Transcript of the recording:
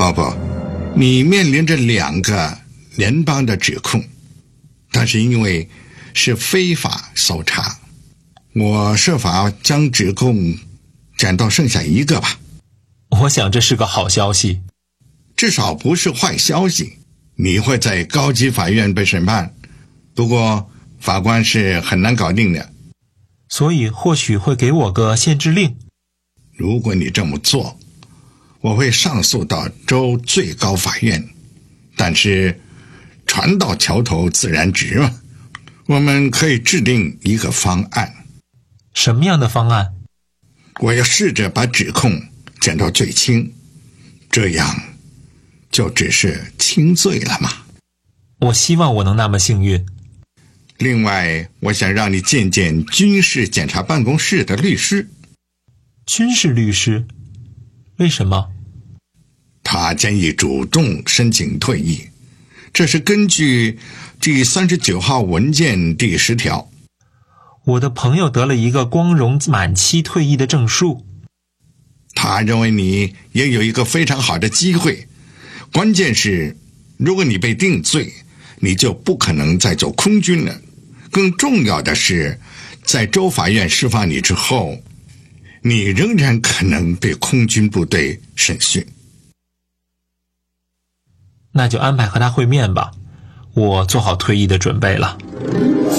鲍勃，你面临着2个联邦的指控，但是因为是非法搜查，我设法将指控减到剩下1个吧。 我想这是个好消息。 至少不是坏消息。你会在高级法院被审判，不过法官是很难搞定的。 所以或许会给我个限制令。 如果你这么做，我会上诉到州最高法院，但是船到桥头自然直嘛。我们可以制定一个方案。 什么样的方案？ 我要试着把指控减到最轻，这样就只是轻罪了嘛。 我希望我能那么幸运。 另外，我想让你见见军事检察办公室的律师。 军事律师？为什么？ 他建议主动申请退役，这是根据第39号文件第10条。 我的朋友得了一个光荣满期退役的证书。 他认为你也有一个非常好的机会，关键是如果你被定罪，你就不可能再走空军了。更重要的是，在州法院释放你之后，你仍然可能被空军部队审讯。 那就安排和他会面吧，我做好退役的准备了。